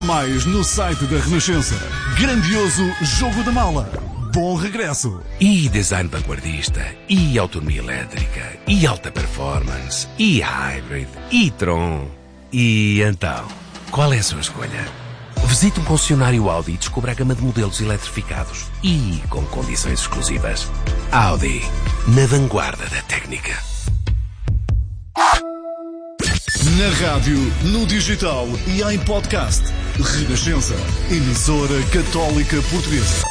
Mais no site da Renascença. Grandioso jogo da mala. Bom regresso. E design vanguardista, e autonomia elétrica, e alta performance, e hybrid, e Tron. E então, qual é a sua escolha? Visite um concessionário Audi e descubra a gama de modelos eletrificados e com condições exclusivas. Audi, na vanguarda da técnica. Na rádio, no digital e em podcast. Renascença, emissora católica portuguesa.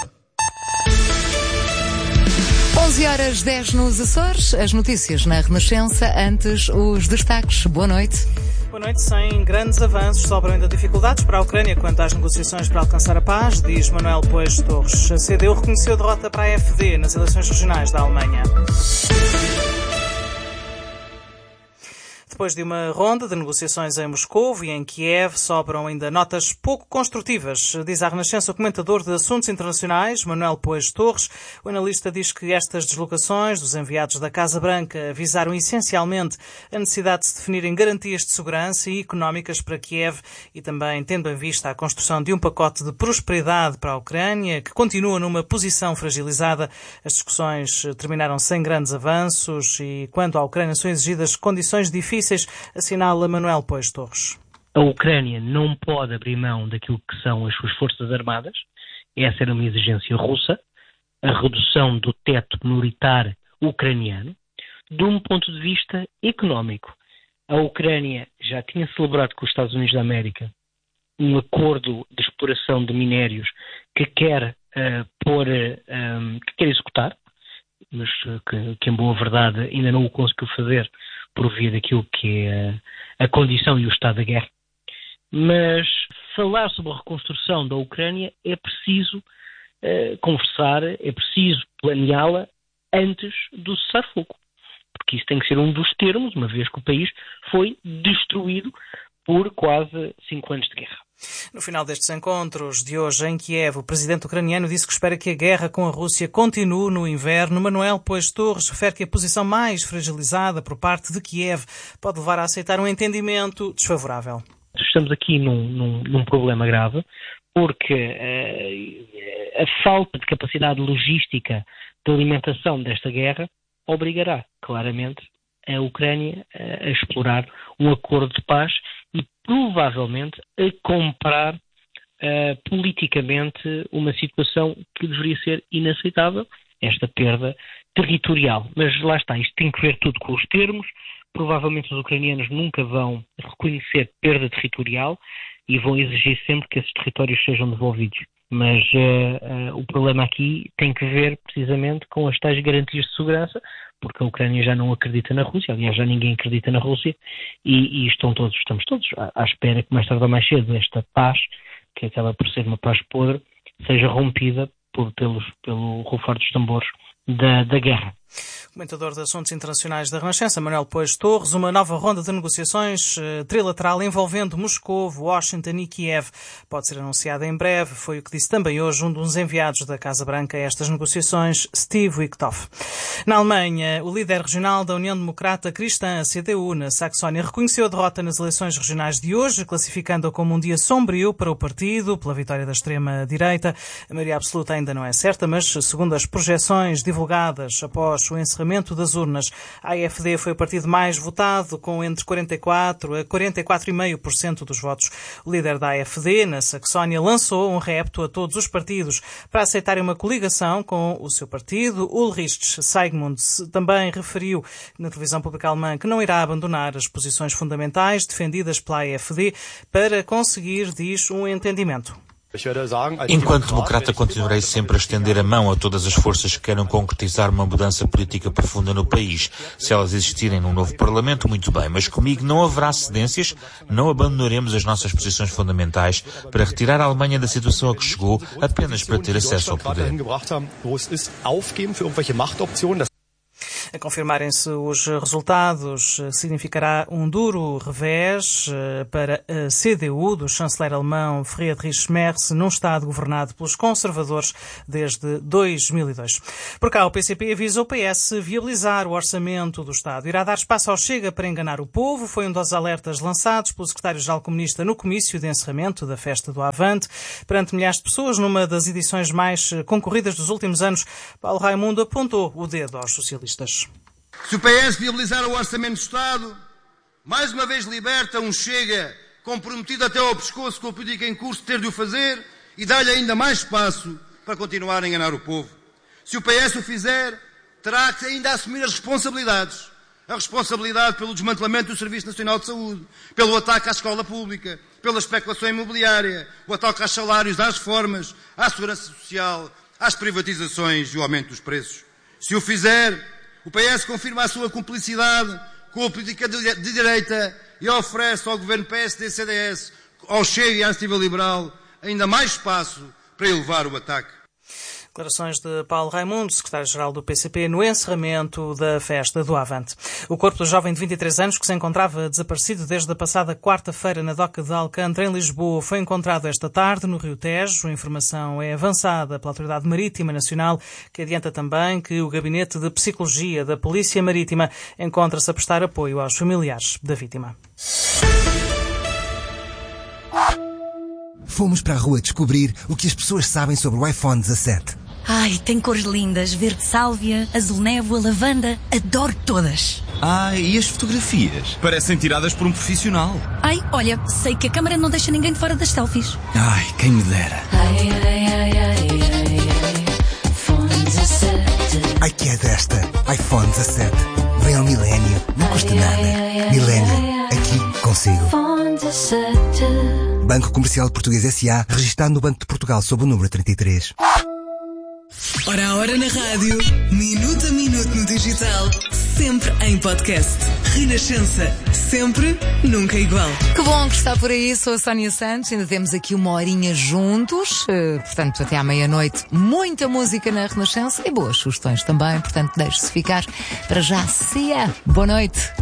11h10 nos Açores, as notícias na Renascença, antes os destaques. Boa noite. Boa noite. Sem grandes avanços, sobram ainda dificuldades para a Ucrânia quanto às negociações para alcançar a paz, diz Manuel Poes Torres. A CDU reconheceu a derrota para a AfD nas eleições regionais da Alemanha. Depois de uma ronda de negociações em Moscou e em Kiev, sobram ainda notas pouco construtivas, diz à Renascença o comentador de Assuntos Internacionais, Manuel Poes Torres. O analista diz que estas deslocações dos enviados da Casa Branca visaram essencialmente a necessidade de se definirem garantias de segurança e económicas para Kiev e também tendo em vista a construção de um pacote de prosperidade para a Ucrânia, que continua numa posição fragilizada. As discussões terminaram sem grandes avanços e, quanto à Ucrânia, são exigidas condições difíceis, assinala Manuel Poes Torres. A Ucrânia não pode abrir mão daquilo que são as suas forças armadas. Essa era uma exigência russa. A redução do teto militar ucraniano. De um ponto de vista económico, a Ucrânia já tinha celebrado com os Estados Unidos da América um acordo de exploração de minérios que quer executar, mas que em boa verdade ainda não o conseguiu fazer por via daquilo que é a condição e o estado da guerra. Mas falar sobre a reconstrução da Ucrânia é preciso conversar, é preciso planeá-la antes do cessar-fogo. Porque isso tem que ser um dos termos, uma vez que o país foi destruído por quase 5 anos de guerra. No final destes encontros de hoje em Kiev, o presidente ucraniano disse que espera que a guerra com a Rússia continue no inverno. Manuel Poes Torres refere que a posição mais fragilizada por parte de Kiev pode levar a aceitar um entendimento desfavorável. Estamos aqui num problema grave, porque a falta de capacidade logística de alimentação desta guerra obrigará claramente a Ucrânia a explorar um acordo de paz e provavelmente a comprar politicamente uma situação que deveria ser inaceitável, esta perda territorial. Mas lá está, isto tem que ver tudo com os termos. Provavelmente os ucranianos nunca vão reconhecer perda territorial e vão exigir sempre que esses territórios sejam devolvidos. Mas o problema aqui tem que ver precisamente com as tais garantias de segurança, porque a Ucrânia já não acredita na Rússia, aliás já ninguém acredita na Rússia, e estamos todos à espera que mais tarde ou mais cedo esta paz, que acaba por ser uma paz podre, seja rompida pelo rufar dos tambores da guerra. Comentador de Assuntos Internacionais da Renascença, Manuel Poes Torres. Uma nova ronda de negociações trilateral envolvendo Moscou, Washington e Kiev pode ser anunciada em breve. Foi o que disse também hoje um dos enviados da Casa Branca a estas negociações, Steve Witkoff. Na Alemanha, o líder regional da União Democrata Cristã, a CDU, na Saxónia, reconheceu a derrota nas eleições regionais de hoje, classificando-a como um dia sombrio para o partido, pela vitória da extrema-direita. A maioria absoluta ainda não é certa, mas, segundo as projeções divulgadas após o encerramento das urnas, a AfD foi o partido mais votado, com entre 44% a 44,5% dos votos. O líder da AfD, na Saxónia, lançou um repto a todos os partidos para aceitarem uma coligação com o seu partido. Ulrich Seigmund também referiu na televisão pública alemã que não irá abandonar as posições fundamentais defendidas pela AfD para conseguir, diz, um entendimento. Enquanto democrata, continuarei sempre a estender a mão a todas as forças que queiram concretizar uma mudança política profunda no país. Se elas existirem num novo Parlamento, muito bem, mas comigo não haverá cedências, não abandonaremos as nossas posições fundamentais para retirar a Alemanha da situação a que chegou apenas para ter acesso ao poder. A confirmarem-se os resultados, significará um duro revés para a CDU do chanceler alemão Friedrich Merz, num Estado governado pelos conservadores desde 2002. Por cá, o PCP avisa o PS viabilizar o orçamento do Estado. Irá dar espaço ao Chega para enganar o povo. Foi um dos alertas lançados pelo secretário-geral comunista no comício de encerramento da festa do Avante. Perante milhares de pessoas, numa das edições mais concorridas dos últimos anos, Paulo Raimundo apontou o dedo aos socialistas. Se o PS viabilizar o orçamento do Estado, mais uma vez liberta um Chega comprometido até ao pescoço com a política em curso de ter de o fazer e dá-lhe ainda mais espaço para continuar a enganar o povo. Se o PS o fizer, terá que ainda assumir as responsabilidades. A responsabilidade pelo desmantelamento do Serviço Nacional de Saúde, pelo ataque à escola pública, pela especulação imobiliária, o ataque aos salários, às reformas, à segurança social, às privatizações e o aumento dos preços. Se o fizer, o PS confirma a sua cumplicidade com a política de direita e oferece ao governo PSD-CDS, ao Chega e à Iniciativa Liberal, ainda mais espaço para elevar o ataque. Declarações de Paulo Raimundo, secretário-geral do PCP, no encerramento da festa do Avante. O corpo do jovem de 23 anos, que se encontrava desaparecido desde a passada quarta-feira na doca de Alcântara, em Lisboa, foi encontrado esta tarde no Rio Tejo. A informação é avançada pela Autoridade Marítima Nacional, que adianta também que o Gabinete de Psicologia da Polícia Marítima encontra-se a prestar apoio aos familiares da vítima. Fomos para a rua descobrir o que as pessoas sabem sobre o iPhone 17. Ai, tem cores lindas. Verde sálvia, azul névoa, lavanda. Adoro todas. Ai, e as fotografias? Parecem tiradas por um profissional. Ai, olha, sei que a câmara não deixa ninguém de fora das selfies. Ai, quem me dera. Ai, que é desta? iPhone 17. Vem ao Milénio. Não custa nada. Milénio. Aqui consigo. Banco Comercial Português S.A. registado no Banco de Portugal sob o número 33. Hora a hora na rádio, minuto a minuto no digital, sempre em podcast. Renascença, sempre, nunca igual. Que bom que está por aí, sou a Sónia Santos, ainda temos aqui uma horinha juntos, portanto até à meia-noite, muita música na Renascença e boas sugestões também, portanto deixe-se ficar para já. Boa noite.